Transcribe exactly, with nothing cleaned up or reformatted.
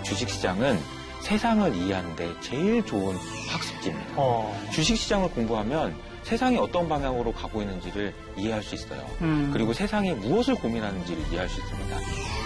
주식시장은 세상을 이해하는 데 제일 좋은 학습지입니다. 어. 주식시장을 공부하면 세상이 어떤 방향으로 가고 있는지를 이해할 수 있어요. 음. 그리고 세상이 무엇을 고민하는지를 이해할 수 있습니다.